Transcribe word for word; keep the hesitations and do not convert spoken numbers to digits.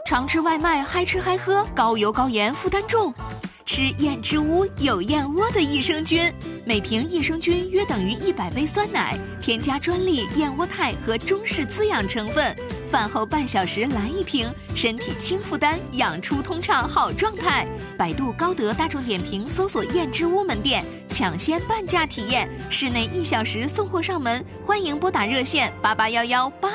常吃外卖，嗨吃嗨喝，高油高盐，负担重。吃燕之屋有燕窝的益生菌，每瓶益生菌约等于一百杯酸奶，添加专利燕窝肽和中式滋养成分。饭后半小时来一瓶，身体轻负担，养出通畅好状态。百度、高德、大众点评搜索燕之屋门店，抢先半价体验，室内一小时送货上门。欢迎拨打热线八八幺幺八。